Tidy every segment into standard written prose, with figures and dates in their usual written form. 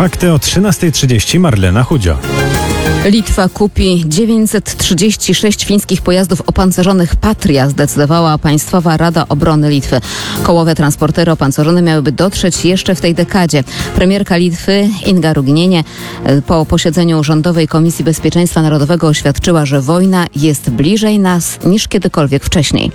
Fakty o 13:30. Marlena Chudzio. Litwa kupi 936 fińskich pojazdów opancerzonych Patria, zdecydowała Państwowa Rada Obrony Litwy. Kołowe transportery opancerzone miałyby dotrzeć jeszcze w tej dekadzie. Premierka Litwy Inga Ruginienė po posiedzeniu Rządowej Komisji Bezpieczeństwa Narodowego oświadczyła, że wojna jest bliżej nas niż kiedykolwiek wcześniej.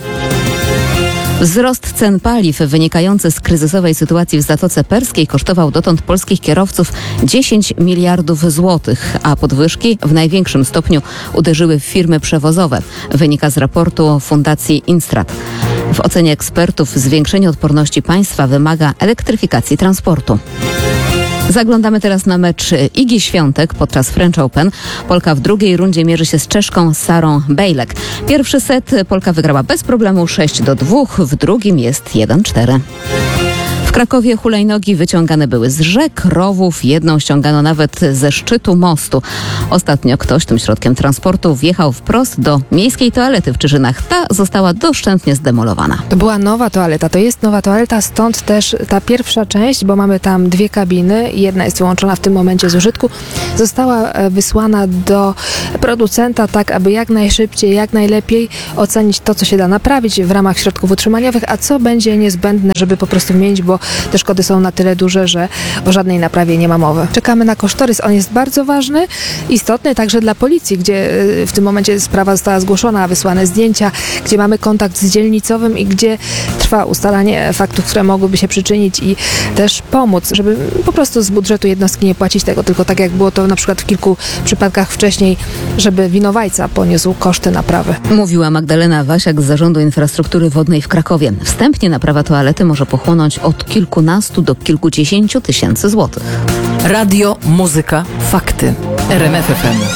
Wzrost cen paliw wynikający z kryzysowej sytuacji w Zatoce Perskiej kosztował dotąd polskich kierowców 10 miliardów złotych, a podwyżki w największym stopniu uderzyły w firmy przewozowe. Wynika z raportu Fundacji Instrat. W ocenie ekspertów zwiększenie odporności państwa wymaga elektryfikacji transportu. Zaglądamy teraz na mecz Igi Świątek podczas French Open. Polka w drugiej rundzie mierzy się z Czeszką Sarą Bejlek. Pierwszy set Polka wygrała bez problemu 6-2, w drugim jest 1-4. W Krakowie hulajnogi wyciągane były z rzek, rowów, jedną ściągano nawet ze szczytu mostu. Ostatnio ktoś tym środkiem transportu wjechał wprost do miejskiej toalety w Czyżynach. Ta została doszczętnie zdemolowana. To była nowa toaleta, to jest nowa toaleta, stąd też ta pierwsza część, bo mamy tam dwie kabiny, jedna jest wyłączona w tym momencie z użytku, została wysłana do producenta tak, aby jak najszybciej, jak najlepiej ocenić to, co się da naprawić w ramach środków utrzymaniowych, a co będzie niezbędne, żeby po prostu wymienić, bo te szkody są na tyle duże, że o żadnej naprawie nie ma mowy. Czekamy na kosztorys, on jest bardzo ważny, istotny także dla policji, gdzie w tym momencie sprawa została zgłoszona, wysłane zdjęcia, gdzie mamy kontakt z dzielnicowym i gdzie trwa ustalanie faktów, które mogłyby się przyczynić i też pomóc, żeby po prostu z budżetu jednostki nie płacić tego, tylko tak jak było to na przykład w kilku przypadkach wcześniej, żeby winowajca poniósł koszty naprawy. Mówiła Magdalena Wasiak z Zarządu Infrastruktury Wodnej w Krakowie. Wstępnie naprawa toalety może pochłonąć od kilkunastu do kilkudziesięciu tysięcy złotych. Radio, muzyka, fakty. RMF FM.